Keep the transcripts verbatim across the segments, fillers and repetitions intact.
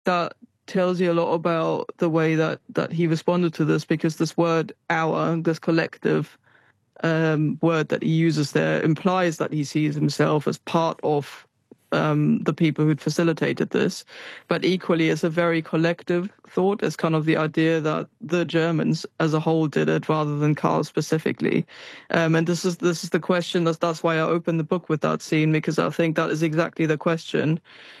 that tells you a lot about the way that, that he responded to this, because this word our, this collective um, word that he uses there, implies that he sees himself as part of um, the people who'd facilitated this. But equally, it's a very collective thought. It's kind of the idea that the Germans as a whole did it rather than Karl specifically. Um, and this is this is the question. That's, that's why I opened the book with that scene, because I think that is exactly the question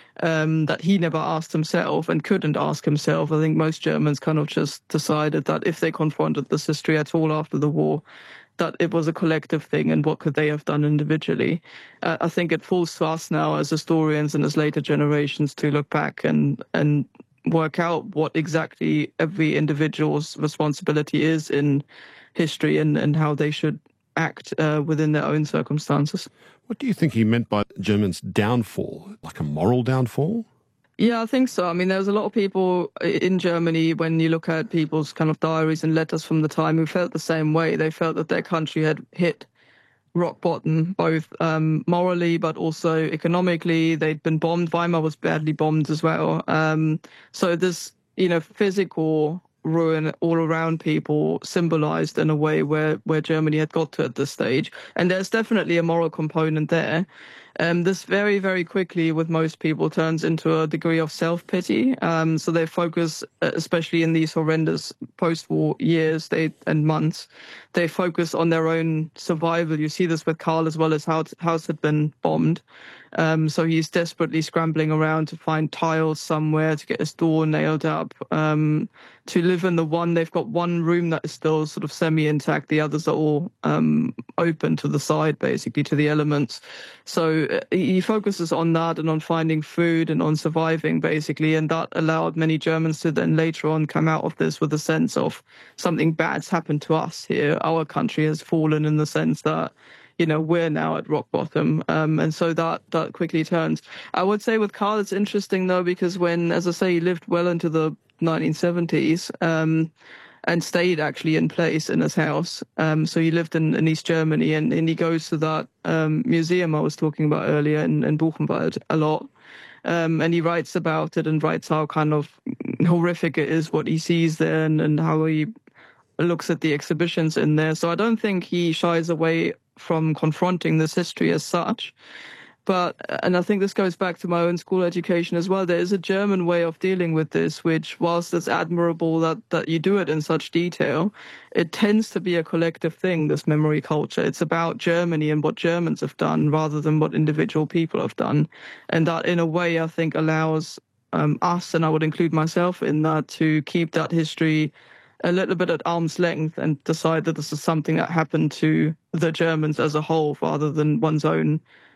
um, that he never asked himself and couldn't ask himself. I think most Germans kind of just decided that if they confronted this history at all after the war, that it was a collective thing, and what could they have done individually. Uh, I think it falls to us now as historians and as later generations to look back and and work out what exactly every individual's responsibility is in history, and, and how they should act uh, within their own circumstances. What do you think he meant by Germans' downfall? Like a moral downfall? Yeah, I think so. I mean, there's a lot of people in Germany, when you look at people's kind of diaries and letters from the time, who felt the same way. They felt that their country had hit rock bottom, both um, morally but also economically. They'd been bombed. Weimar was badly bombed as well. Um, so this, you know, physical ruin all around people symbolized in a way where, where Germany had got to at this stage. And there's definitely a moral component there. Um, this very, very quickly with most people turns into a degree of self-pity. Um, so they focus, especially in these horrendous post-war years they, and months, they focus on their own survival. You see this with Karl as well, as how house had been bombed. Um, so he's desperately scrambling around to find tiles somewhere, to get his door nailed up, um, to live in the one, they've got one room that is still sort of semi-intact. The others are all um, open to the side, basically, to the elements. So uh, he focuses on that and on finding food and on surviving, basically. And that allowed many Germans to then later on come out of this with a sense of something bad's happened to us here. Our country has fallen, in the sense that, you know, we're now at rock bottom. Um, and so that, that quickly turns. I would say with Karl, it's interesting, though, because when, as I say, he lived well into the nineteen seventies um, and stayed actually in place in his house. Um, so he lived in, in East Germany, and, and he goes to that um, museum I was talking about earlier in, in Buchenwald a lot. Um, and he writes about it and writes how kind of horrific it is what he sees there, and, and how he looks at the exhibitions in there. So I don't think he shies away from confronting this history as such. But, and I think this goes back to my own school education as well, there is a German way of dealing with this, which, whilst it's admirable that, that you do it in such detail, it tends to be a collective thing, this memory culture. It's about Germany and what Germans have done rather than what individual people have done. And that, in a way, I think allows um, us, and I would include myself in that, to keep that history a little bit at arm's length and decide that this is something that happened to the Germans as a whole, rather than one's own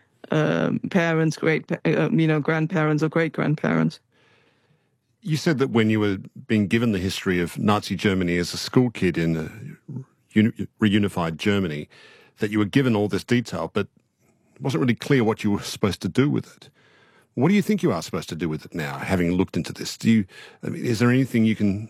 um, parents, great, uh, you know, grandparents or great-grandparents. You said that when you were being given the history of Nazi Germany as a school kid in a uni- reunified Germany, that you were given all this detail, but it wasn't really clear what you were supposed to do with it. What do you think you are supposed to do with it now, having looked into this? Do you, I mean, is there anything you can...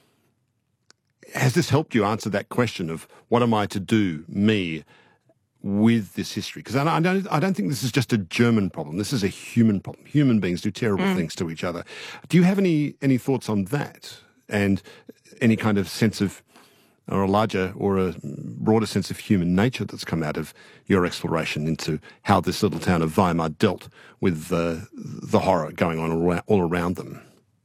Has this helped you answer that question of what am I to do, me, with this history? Because I don't, I don't think this is just a German problem. This is a human problem. Human beings do terrible mm. things to each other. Do you have any, any thoughts on that, and any kind of sense of, or a larger or a broader sense of human nature that's come out of your exploration into how this little town of Weimar dealt with uh, the horror going on all, all around them?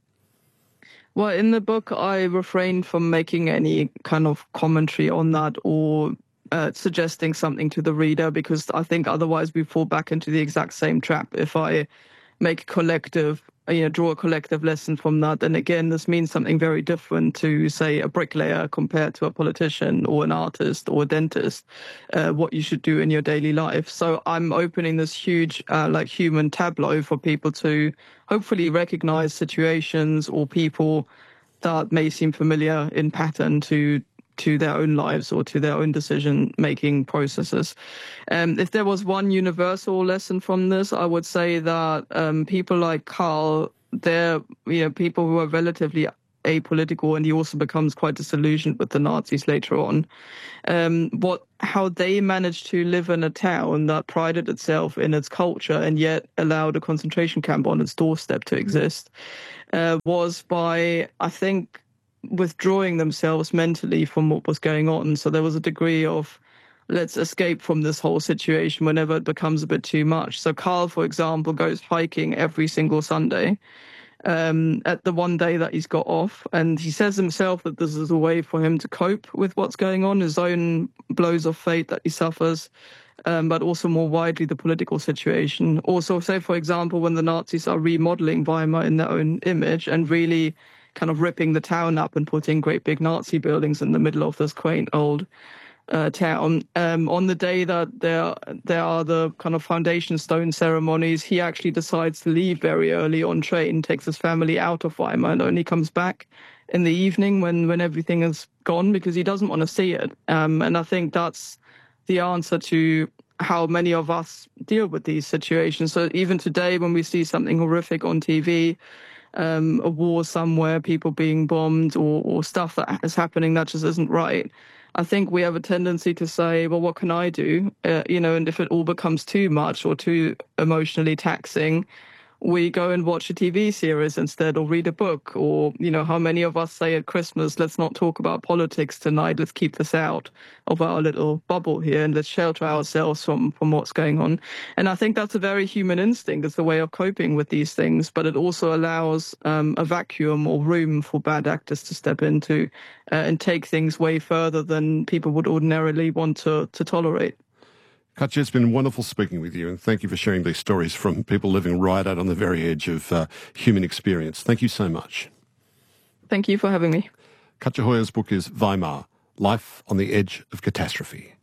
Well, in the book, I refrained from making any kind of commentary on that, or uh, suggesting something to the reader, because I think otherwise we fall back into the exact same trap. If I make a collective, you know, draw a collective lesson from that, then again, this means something very different to, say, a bricklayer compared to a politician or an artist or a dentist, uh, what you should do in your daily life. So I'm opening this huge, uh, like, human tableau for people to hopefully recognize situations or people that may seem familiar in pattern to to their own lives or to their own decision-making processes. Um, if there was one universal lesson from this, I would say that um, people like Karl, they're, you know, people who are relatively apolitical, and he also becomes quite disillusioned with the Nazis later on. Um, what how they managed to live in a town that prided itself in its culture and yet allowed a concentration camp on its doorstep to exist uh, was by, I think, withdrawing themselves mentally from what was going on. So there was a degree of, let's escape from this whole situation whenever it becomes a bit too much. So Carl, for example, goes hiking every single Sunday um, at the one day that he's got off. And he says himself that this is a way for him to cope with what's going on, his own blows of fate that he suffers, um, but also more widely the political situation. Also, say, for example, when the Nazis are remodeling Weimar in their own image and really kind of ripping the town up and putting great big Nazi buildings in the middle of this quaint old uh, town. Um, on the day that there there are the kind of foundation stone ceremonies, he actually decides to leave very early on train, takes his family out of Weimar, and only comes back in the evening when, when everything is gone because he doesn't want to see it. Um, and I think that's the answer to how many of us deal with these situations. So even today, when we see something horrific on T V, Um, a war somewhere, people being bombed, or, or stuff that is happening that just isn't right, I think we have a tendency to say, well, what can I do? Uh, you know, and if it all becomes too much or too emotionally taxing, we go and watch a T V series instead, or read a book. Or, you know, how many of us say at Christmas, let's not talk about politics tonight, let's keep this out of our little bubble here and let's shelter ourselves from, from what's going on. And I think that's a very human instinct. It's a way of coping with these things, but it also allows um, a vacuum or room for bad actors to step into uh, and take things way further than people would ordinarily want to, to tolerate. Katja, it's been wonderful speaking with you, and thank you for sharing these stories from people living right out on the very edge of uh, human experience. Thank you so much. Thank you for having me. Katja Hoyer's book is Weimar, Life on the Edge of Catastrophe.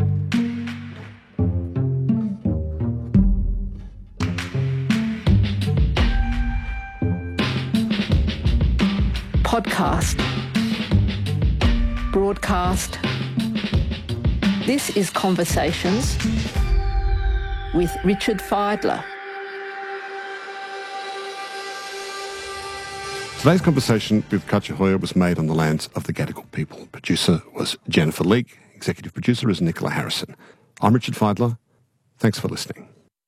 Podcast. Broadcast. This is Conversations with Richard Fidler. Today's conversation with Katja Hoyer was made on the lands of the Gadigal people. Producer was Jennifer Leake. Executive producer is Nicola Harrison. I'm Richard Fidler. Thanks for listening.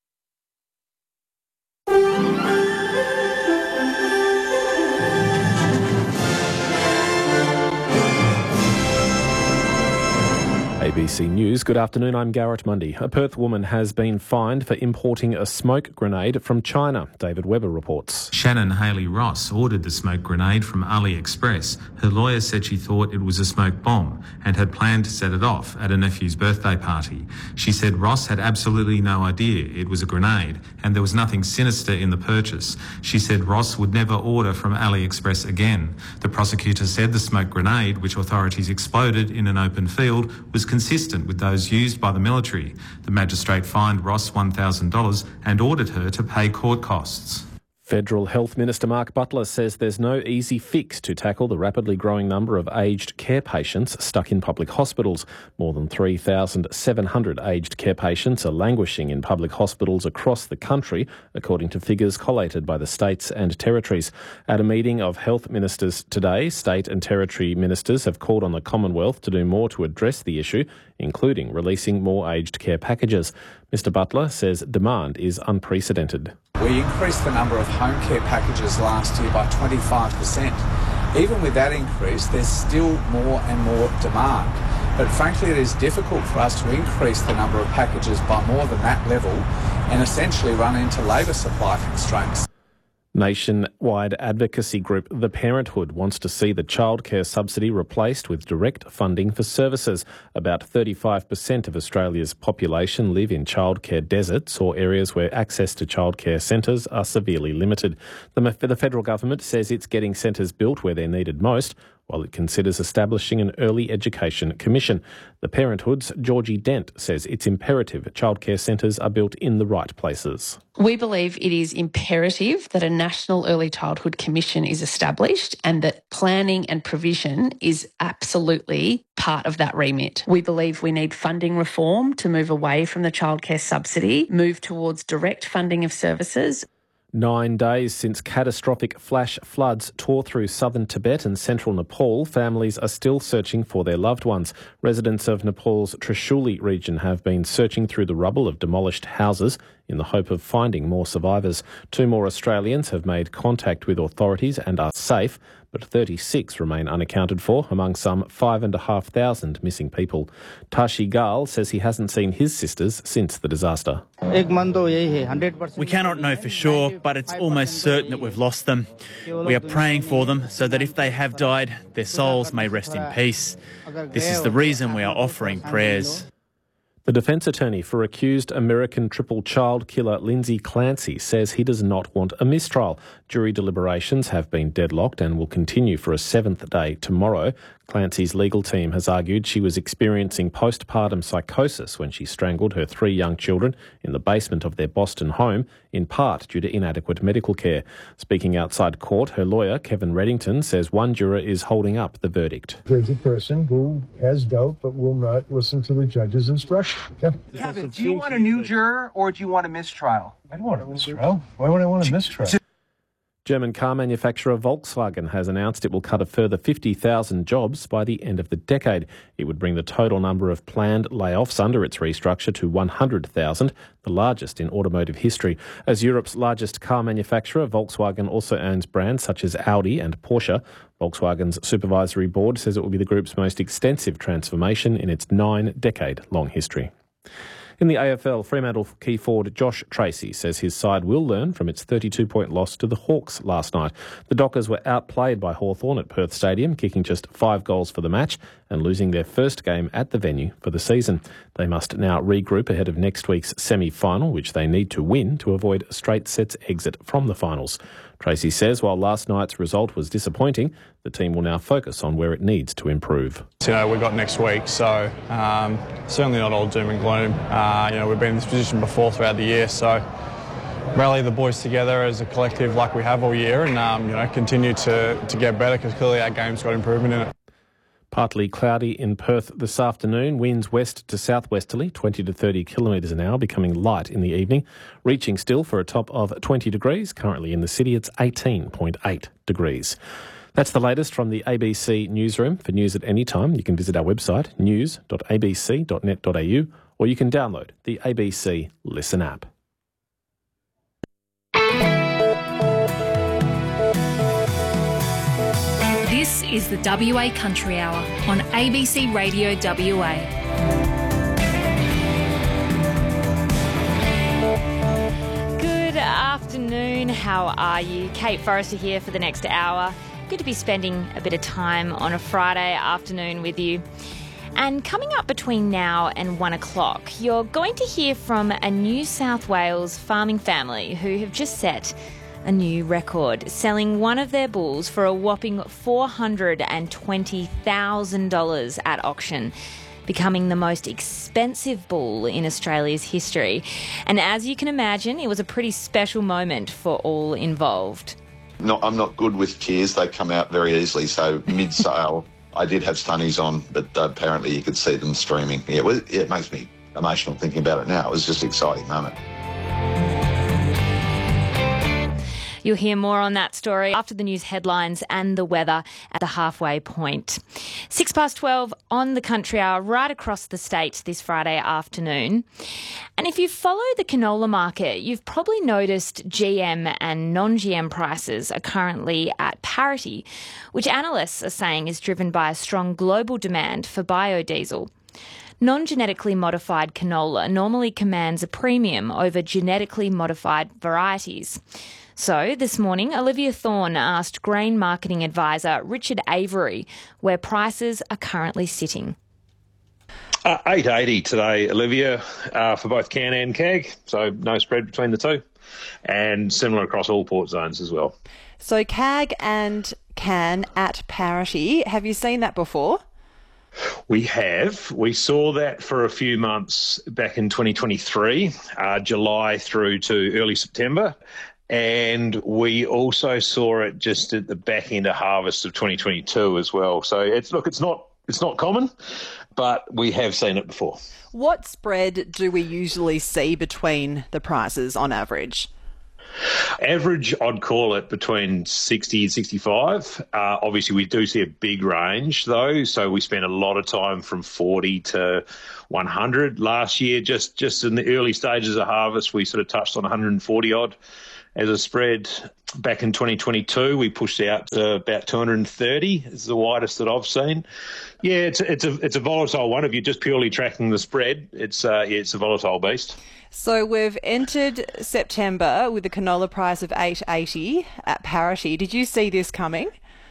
A B C News, good afternoon, I'm Garrett Mundy. A Perth woman has been fined for importing a smoke grenade from China. David Webber reports. Shannon Haley Ross ordered the smoke grenade from AliExpress. Her lawyer said she thought it was a smoke bomb and had planned to set it off at a nephew's birthday party. She said Ross had absolutely no idea it was a grenade and there was nothing sinister in the purchase. She said Ross would never order from AliExpress again. The prosecutor said the smoke grenade, which authorities exploded in an open field, was consistent with those used by the military. The magistrate fined Ross one thousand dollars and ordered her to pay court costs. Federal Health Minister Mark Butler says there's no easy fix to tackle the rapidly growing number of aged care patients stuck in public hospitals. More than three thousand seven hundred aged care patients are languishing in public hospitals across the country, according to figures collated by the states and territories. At a meeting of health ministers today, state and territory ministers have called on the Commonwealth to do more to address the issue, including releasing more aged care packages. Mister Butler says demand is unprecedented. We increased the number of home care packages last year by twenty-five percent. Even with that increase, there's still more and more demand. But frankly, it is difficult for us to increase the number of packages by more than that level and essentially run into labour supply constraints. Nationwide advocacy group The Parenthood wants to see the childcare subsidy replaced with direct funding for services. About thirty-five percent of Australia's population live in childcare deserts or areas where access to childcare centres are severely limited. The, the federal government says it's getting centres built where they're needed most, while it considers establishing an early education commission. The Parenthood's Georgie Dent says it's imperative childcare centres are built in the right places. We believe it is imperative that a National Early Childhood Commission is established and that planning and provision is absolutely part of that remit. We believe we need funding reform to move away from the childcare subsidy, move towards direct funding of services. Nine days since catastrophic flash floods tore through southern Tibet and central Nepal, families are still searching for their loved ones. Residents of Nepal's Trishuli region have been searching through the rubble of demolished houses in the hope of finding more survivors. Two more Australians have made contact with authorities and are safe, but thirty-six remain unaccounted for among some five and a half thousand missing people. Tashi Gal says he hasn't seen his sisters since the disaster. We cannot know for sure, but it's almost certain that we've lost them. We are praying for them so that if they have died, their souls may rest in peace. This is the reason we are offering prayers. The defence attorney for accused American triple child killer Lindsay Clancy says he does not want a mistrial. Jury deliberations have been deadlocked and will continue for a seventh day tomorrow. Clancy's legal team has argued she was experiencing postpartum psychosis when she strangled her three young children in the basement of their Boston home, in part due to inadequate medical care. Speaking outside court, her lawyer, Kevin Reddington, says one juror is holding up the verdict. There's a person who has doubt but will not listen to the judge's instruction. Yeah. Kevin, do you want a new juror or do you want a mistrial? I don't want a mistrial. Why would I want a mistrial? German car manufacturer Volkswagen has announced it will cut a further fifty thousand jobs by the end of the decade. It would bring the total number of planned layoffs under its restructure to one hundred thousand, the largest in automotive history. As Europe's largest car manufacturer, Volkswagen also owns brands such as Audi and Porsche. Volkswagen's supervisory board says it will be the group's most extensive transformation in its nine-decade-long history. In the A F L, Fremantle key forward Josh Tracy says his side will learn from its thirty-two point loss to the Hawks last night. The Dockers were outplayed by Hawthorn at Perth Stadium, kicking just five goals for the match and losing their first game at the venue for the season. They must now regroup ahead of next week's semi-final, which they need to win to avoid a straight sets exit from the finals. Tracy says while last night's result was disappointing, the team will now focus on where it needs to improve. You know, we've got next week, so um, certainly not all doom and gloom. Uh, you know, we've been in this position before throughout the year, so rally the boys together as a collective like we have all year and, um, you know, continue to, to get better because clearly our game's got improvement in it. Partly cloudy in Perth this afternoon. Winds west to southwesterly, twenty to thirty kilometres an hour, becoming light in the evening, reaching still for a top of twenty degrees. Currently in the city, it's eighteen point eight degrees. That's the latest from the A B C newsroom. For news at any time, you can visit our website, news dot a b c dot net dot a u, or you can download the A B C Listen app. This is the W A Country Hour on A B C Radio W A. Good afternoon, how are you? Kate Forrester here for the next hour. Good to be spending a bit of time on a Friday afternoon with you. And coming up between now and one o'clock, you're going to hear from a New South Wales farming family who have just set a new record, selling one of their bulls for a whopping four hundred twenty thousand dollars at auction, becoming the most expensive bull in Australia's history. And as you can imagine, it was a pretty special moment for all involved. No, I'm not good with tears. They come out very easily. So mid-sale, I did have stunnies on, but apparently you could see them streaming. Yeah, it, was, it makes me emotional thinking about it now. It was just an exciting moment. You'll hear more on that story after the news headlines and the weather at the halfway point. Six past twelve on the Country Hour right across the state this Friday afternoon. And if you follow the canola market, you've probably noticed G M and non-G M prices are currently at parity, which analysts are saying is driven by a strong global demand for biodiesel. Non-genetically modified canola normally commands a premium over genetically modified varieties. So this morning, Olivia Thorne asked grain marketing advisor Richard Avery where prices are currently sitting. Uh, eight eighty today, Olivia, uh, for both can and C A G, so no spread between the two, and similar across all port zones as well. So C A G and can at parity. Have you seen that before? We have. We saw that for a few months back in twenty twenty-three, uh, July through to early September. And we also saw it just at the back end of harvest of twenty twenty-two as well. So it's look, it's not it's not common, but we have seen it before. What spread do we usually see between the prices on average? Average, I'd call it between sixty and sixty-five. Uh, obviously, we do see a big range, though. So we spent a lot of time from forty to one hundred last year. Just, just in the early stages of harvest, we sort of touched on one hundred forty odd as a spread. Back in twenty twenty-two, we pushed out to about two hundred thirty. It's the widest that I've seen. Yeah, it's a, it's a it's a volatile one. If you're just purely tracking the spread, it's uh, yeah, it's a volatile beast. So we've entered September with a canola price of eight eighty at parity. Did you see this coming?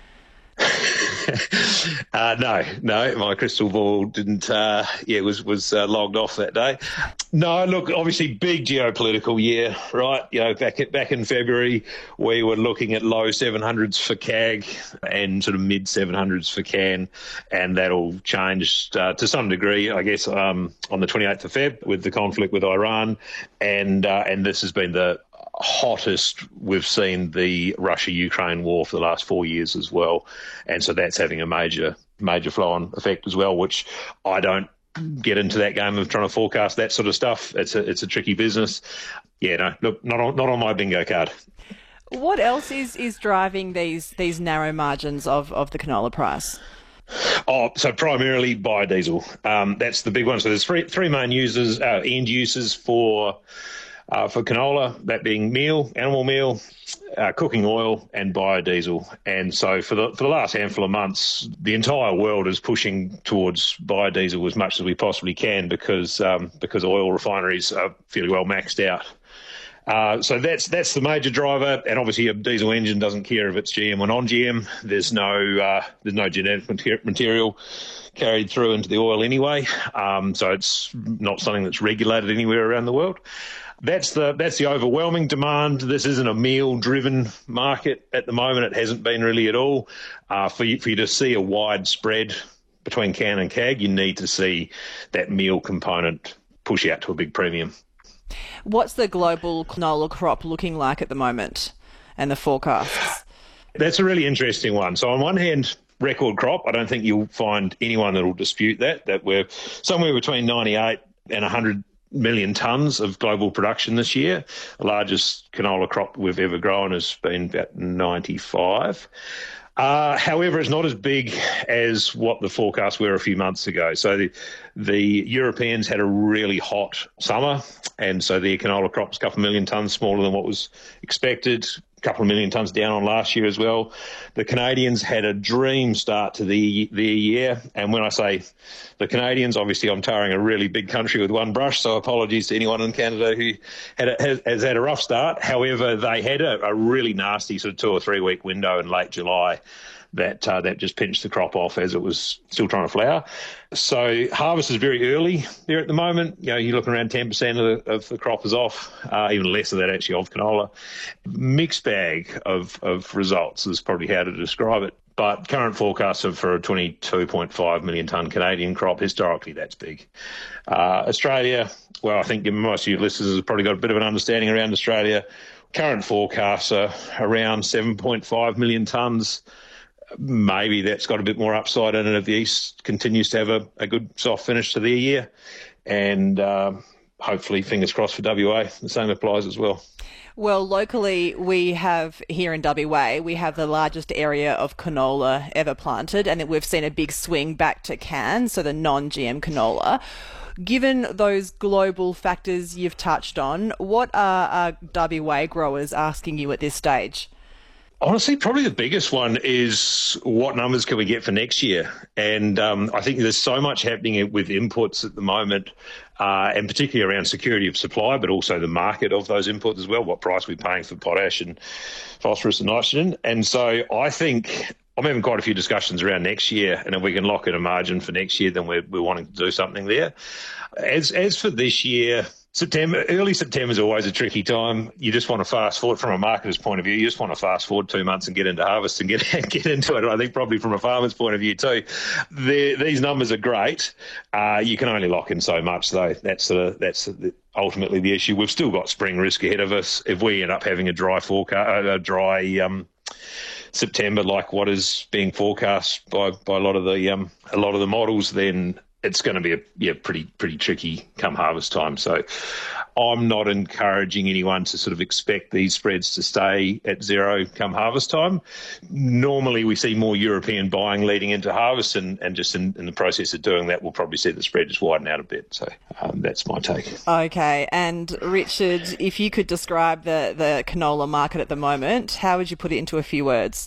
uh, no, no, my crystal ball didn't. Uh, yeah, was was uh, logged off that day. No, look, obviously big geopolitical year, right? You know, back at, back in February, we were looking at low seven hundreds for C A G and sort of mid seven hundreds for C A N, and that all changed uh, to some degree, I guess, um, on the twenty-eighth of February with the conflict with Iran, and uh, and this has been the hottest we've seen the Russia-Ukraine war for the last four years as well. And so that's having a major, major flow-on effect as well, which I don't get into that game of trying to forecast that sort of stuff. It's a, it's a tricky business. Yeah, no, look, not on, not on my bingo card. What else is, is driving these these narrow margins of, of the canola price? Oh, so primarily biodiesel. Um, that's the big one. So there's three, three main users, uh, end users for Uh, for canola, that being meal, animal meal, uh, cooking oil and biodiesel. And so for the for the last handful of months, the entire world is pushing towards biodiesel as much as we possibly can because um, because oil refineries are fairly well maxed out. Uh, so that's that's the major driver, and obviously a diesel engine doesn't care if it's G M or non-G M. There's no uh, there's no genetic material carried through into the oil anyway, um, so it's not something that's regulated anywhere around the world. That's the that's the overwhelming demand. This isn't a meal-driven market at the moment. It hasn't been really at all. Uh, for you, for you to see a wide spread between C A N and C A G, you need to see that meal component push out to a big premium. What's the global canola crop looking like at the moment and the forecasts? That's a really interesting one. So on one hand, record crop. I don't think you'll find anyone that will dispute that, that we're somewhere between ninety-eight and one hundred million tonnes of global production this year. The largest canola crop we've ever grown has been about ninety-five. Uh, however, it's not as big as what the forecasts were a few months ago. So the, the Europeans had a really hot summer, and so their canola crop was a couple of million tonnes smaller than what was expected. A couple of million tonnes down on last year as well. The Canadians had a dream start to the the year, and when I say the Canadians, obviously I'm tarring a really big country with one brush, so apologies to anyone in Canada who had a, has, has had a rough start. However, they had a, a really nasty sort of two or three week window in late July that uh, that just pinched the crop off as it was still trying to flower. So harvest is very early there at the moment. You know, you're looking around ten percent of the, of the crop is off, uh, even less of that actually of canola. Mixed bag of, of results is probably how to describe it. But current forecasts are for a twenty-two point five million tonne Canadian crop. Historically, that's big. Uh, Australia, well, I think most of your listeners have probably got a bit of an understanding around Australia. Current forecasts are around seven point five million tonnes. Maybe that's got a bit more upside in it if the East continues to have a, a good soft finish to their year. And um, hopefully, fingers crossed for W A, the same applies as well. Well, locally, we have here in W A, we have the largest area of canola ever planted, and we've seen a big swing back to C A N, so the non-G M canola. Given those global factors you've touched on, what are our W A growers asking you at this stage? Honestly, probably the biggest one is what numbers can we get for next year? And um, I think there's so much happening with inputs at the moment, uh, and particularly around security of supply, but also the market of those inputs as well, what price we're paying for potash and phosphorus and nitrogen. And so I think I'm having quite a few discussions around next year, and if we can lock in a margin for next year, then we're, we're wanting to do something there. As, as for this year, September, early September is always a tricky time. You just want to fast forward from a marketer's point of view. You just want to fast forward two months and get into harvest and get get into it. I think probably from a farmer's point of view too. The, these numbers are great. Uh, you can only lock in so much though. That's the, that's the, ultimately the issue. We've still got spring risk ahead of us. If we end up having a dry forecast, a dry um, September like what is being forecast by, by a lot of the um, a lot of the models, then it's going to be a yeah pretty pretty tricky come harvest time. So I'm not encouraging anyone to sort of expect these spreads to stay at zero come harvest time. Normally we see more European buying leading into harvest, and, and just in, in the process of doing that, we'll probably see the spread just widen out a bit. So um, that's my take. Okay. And Richard, if you could describe the, the canola market at the moment, how would you put it into a few words?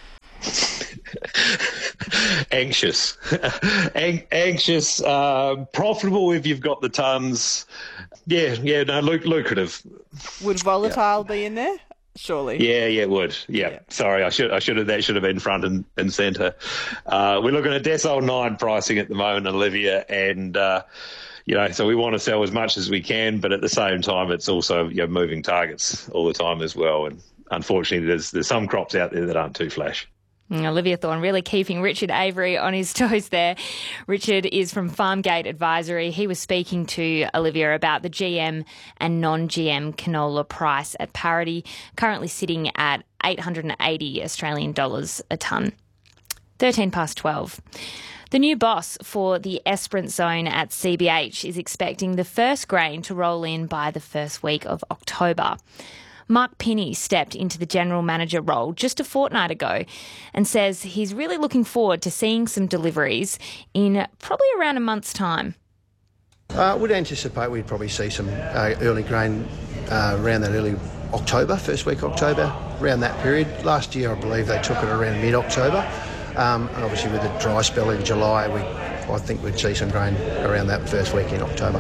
Anxious, An- anxious, uh, profitable if you've got the tons. Yeah, yeah, no, luc- lucrative. Would volatile yeah. be in there? Surely. Yeah, yeah, it would. Yeah. yeah. Sorry, I should, I should have. That should have been front and, and centre. Uh, we're looking at decile nine pricing at the moment, Olivia, and uh, you know, so we want to sell as much as we can, but at the same time, it's also, you know, moving targets all the time as well. And unfortunately, there's there's some crops out there that aren't too flash. Olivia Thorne really keeping Richard Avery on his toes there. Richard is from Farmgate Advisory. He was speaking to Olivia about the G M and non-G M canola price at parity, currently sitting at eight hundred eighty Australian dollars a tonne. thirteen past twelve. The new boss for the Esperance Zone at C B H is expecting the first grain to roll in by the first week of October. Mark Pinney stepped into the general manager role just a fortnight ago and says he's really looking forward to seeing some deliveries in probably around a month's time. I uh, would anticipate we'd probably see some uh, early grain uh, around that early October, first week October, around that period. Last year, I believe they took it around mid-October. Um, and obviously with the dry spell in July, we, I think we'd see some grain around that first week in October.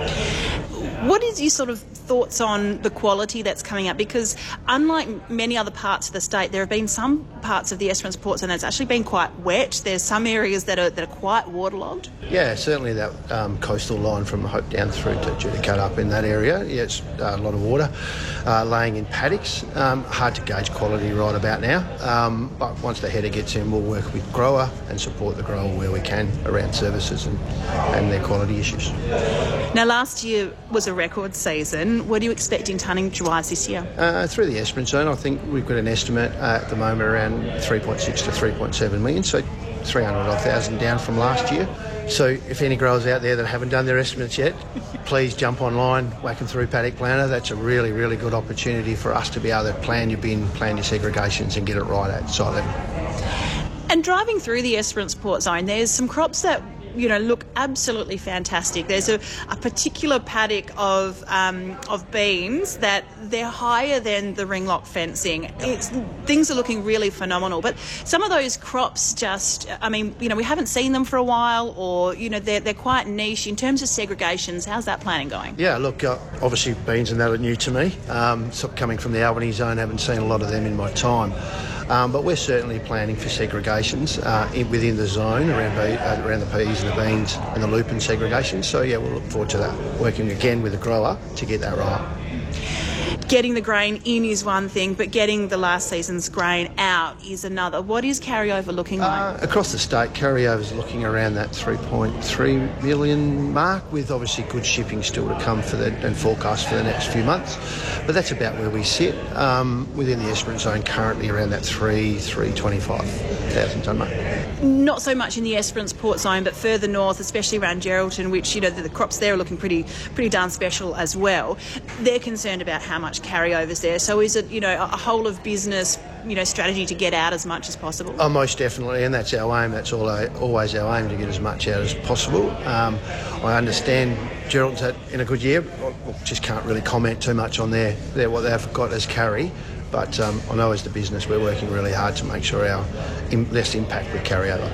What is your sort of thoughts on the quality that's coming up? Because unlike many other parts of the state, there have been some parts of the Esperance Port Zone that's actually been quite wet. There's some areas that are that are quite waterlogged. Yeah, certainly that um, coastal line from Hope down through to Judicat up in that area. Yeah, it's uh, a lot of water uh, laying in paddocks. Um, hard to gauge quality right about now. Um, but once the header gets in, we'll work with grower and support the grower where we can around services and, and their quality issues. Now, last year was a record season. What are you expecting tonnage-wise this year? Uh, through the Esperance Zone, I think we've got an estimate uh, at the moment around three point six to three point seven million, so three hundred odd thousand down from last year. So if any growers out there that haven't done their estimates yet, please jump online, whacking through Paddock Planner. That's a really, really good opportunity for us to be able to plan your bin, plan your segregations and get it right at site level. And driving through the Esperance Port Zone, there's some crops that, you know, look absolutely fantastic. There's a, a particular paddock of um, of beans that they're higher than the ringlock fencing. It's, things are looking really phenomenal. But some of those crops just, I mean, you know, we haven't seen them for a while, or, you know, they're, they're quite niche. In terms of segregations, how's that planning going? Yeah, look, uh, obviously beans and that are new to me. Um, so coming from the Albany Zone, haven't seen a lot of them in my time. Um, but we're certainly planning for segregations uh, in, within the zone around, be, uh, around the peas and the beans and the lupin segregation. So, yeah, we'll look forward to that, working again with the grower to get that right. Getting the grain in is one thing, but getting the last season's grain out is another. What is carryover looking like? Uh, across the state, carryover's looking around that three point three million mark, with obviously good shipping still to come for the, and forecast for the next few months. But that's about where we sit um, within the Esperance Zone, currently around that three, three twenty-five thousand tonne mark. Not so much in the Esperance Port Zone, but further north, especially around Geraldton, which, you know, the, the crops there are looking pretty pretty darn special as well. They're concerned about how much carryovers there. So is it, you know, a whole of business, you know, strategy to get out as much as possible? Oh, most definitely, and that's our aim. That's all always our aim, to get as much out as possible. Um, I understand Geraldton's in a good year. I just can't really comment too much on their, their what they've got as carry. But um, I know as the business we're working really hard to make sure our in, less impact with carryover.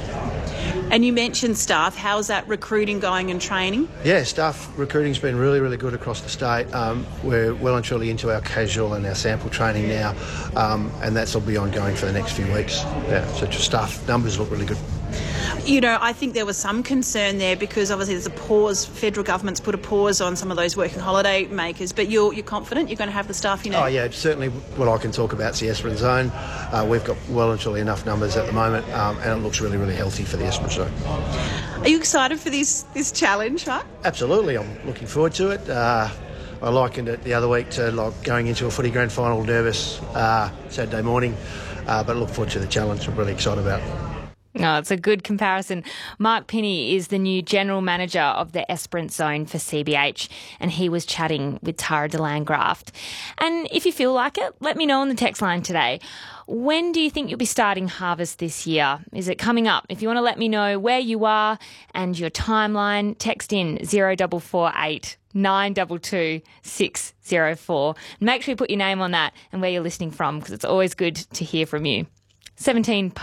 And you mentioned staff. How's that recruiting going and training? Yeah, staff recruiting's been really, really good across the state. Um, we're well and truly into our casual and our sample training now, um, and that's will be ongoing for the next few weeks. Yeah, so staff numbers look really good. You know, I think there was some concern there because obviously there's a pause. Federal government's put a pause on some of those working holiday makers, but you're you're confident you're going to have the staff you need? Oh yeah, certainly what I can talk about is the Esperance Zone. Uh, we've got well and truly enough numbers at the moment, um, and it looks really, really healthy for the Esperance Zone. Are you excited for this, this challenge, right? Absolutely, I'm looking forward to it. Uh, I likened it the other week to like going into a footy grand final nervous uh, Saturday morning, uh, but I look forward to the challenge. I'm really excited about it. Oh, it's a good comparison. Mark Pinney is the new General Manager of the Esperance Zone for C B H, and he was chatting with Tara de Landgraft. And if you feel like it, let me know on the text line today. When do you think you'll be starting harvest this year? Is it coming up? If you want to let me know where you are and your timeline, text in zero four four eight nine two two six zero four. Make sure you put your name on that and where you're listening from, because it's always good to hear from you. seventeen